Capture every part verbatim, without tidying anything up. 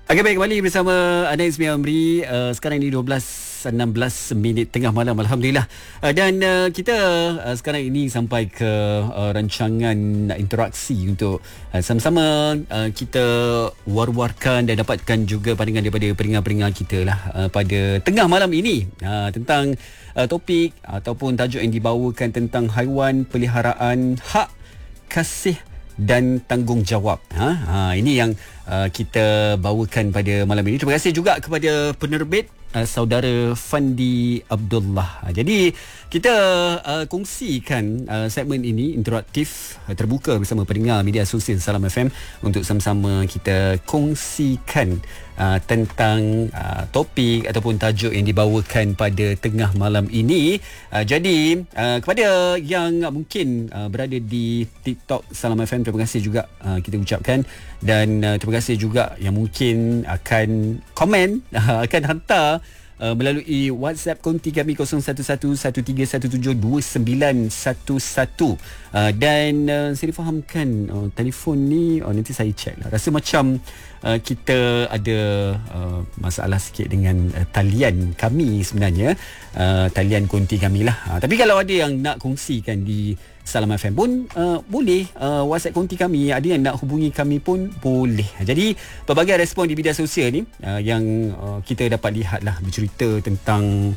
Okey, baik, kembali bersama Anda Ismi Amri. Uh, sekarang ini dua belas enam belas minit tengah malam, Alhamdulillah. Uh, dan uh, kita uh, sekarang ini sampai ke uh, rancangan interaksi untuk uh, sama-sama uh, kita war-warkan dan dapatkan juga pandangan daripada pendengar-pendengar kita lah uh, pada tengah malam ini uh, tentang uh, topik ataupun tajuk yang dibawakan tentang haiwan peliharaan, hak, kasih dan tanggungjawab. Ha, ha ini yang uh, kita bawakan pada malam ini. Terima kasih juga kepada penerbit uh, saudara Fandi Abdullah. Ha, jadi kita uh, kongsikan uh, segmen ini interaktif uh, terbuka bersama pendengar media sosial Salam F M untuk sama-sama kita kongsikan Uh, tentang uh, topik ataupun tajuk yang dibawakan pada tengah malam ini. Uh, jadi uh, kepada yang mungkin uh, berada di TikTok Salam F M, terima kasih juga uh, kita ucapkan, dan uh, terima kasih juga yang mungkin akan komen, uh, akan hantar Uh, melalui WhatsApp konti kami kosong satu satu satu tiga satu tujuh dua sembilan satu satu. Uh, dan uh, saya difahamkan uh, telefon ni oh, nanti saya check lah. Rasa macam uh, kita ada uh, masalah sikit dengan uh, talian kami sebenarnya, uh, talian konti kami lah. Uh, tapi kalau ada yang nak kongsikan di Salam F M pun uh, boleh, uh, WhatsApp konti kami, ada yang nak hubungi kami pun boleh. Jadi pelbagai respon di media sosial ni uh, yang uh, kita dapat lihat lah, bercerita tentang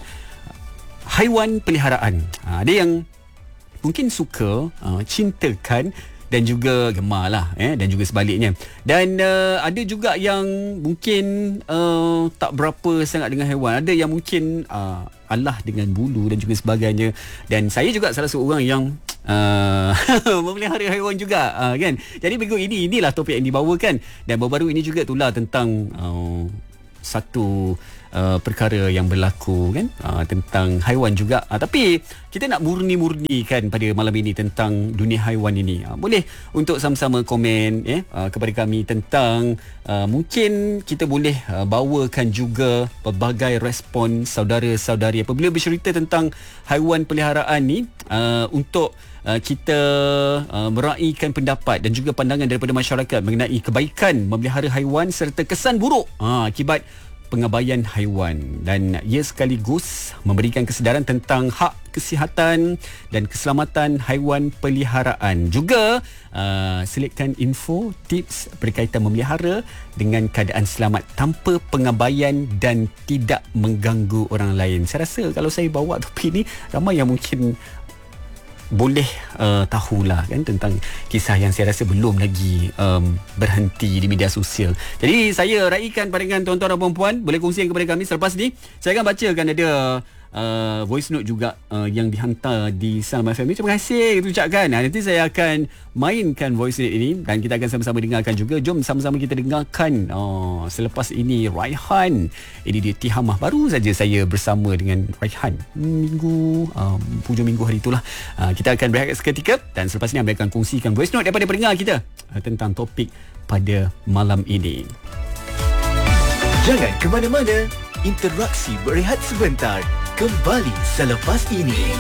haiwan peliharaan. Uh, ada yang mungkin suka, uh, cintakan dan juga gemar lah, eh, dan juga sebaliknya. Dan uh, ada juga yang mungkin uh, tak berapa sangat dengan haiwan. Ada yang mungkin uh, alah dengan bulu dan juga sebagainya. Dan saya juga salah seorang yang Uh, memelihara haiwan juga, uh, kan. Jadi minggu ini inilah topik yang dibawakan, dan baru-baru ini juga itulah tentang uh, satu uh, perkara yang berlaku, kan, uh, tentang haiwan juga. Uh, tapi kita nak murni-murnikan pada malam ini tentang dunia haiwan ini. Uh, boleh untuk sama-sama komen eh uh, kepada kami tentang uh, mungkin kita boleh uh, bawakan juga pelbagai respon saudara-saudari apabila bercerita tentang haiwan peliharaan ni, uh, untuk Uh, kita uh, meraihkan pendapat dan juga pandangan daripada masyarakat mengenai kebaikan memelihara haiwan serta kesan buruk uh, akibat pengabaian haiwan, dan ia sekaligus memberikan kesedaran tentang hak kesihatan dan keselamatan haiwan peliharaan. Juga uh, selitkan info tips berkaitan memelihara dengan keadaan selamat tanpa pengabaian dan tidak mengganggu orang lain. Saya rasa kalau saya bawa topik ni, ramai yang mungkin boleh uh, tahulah, kan, tentang kisah yang saya rasa belum lagi um, berhenti di media sosial. Jadi saya raikan pandangan tuan-tuan dan puan-puan, boleh kongsikan kepada kami. Selepas ni saya akan bacakan ada uh, voice note juga uh, yang dihantar di Salam F M. Terima kasih kita ucapkan. Nah, nanti saya akan mainkan voice note ini dan kita akan sama-sama dengarkan juga. Jom sama-sama kita dengarkan uh, selepas ini Raihan. Ini dia Tihamah. Baru saja saya bersama dengan Raihan minggu um, hujung minggu hari itulah. Uh, kita akan berehat seketika dan selepas ini kami akan kongsikan voice note daripada pendengar kita uh, tentang topik pada malam ini. Jangan ke mana-mana. Interaksi berehat sebentar. Kembali selepas ini.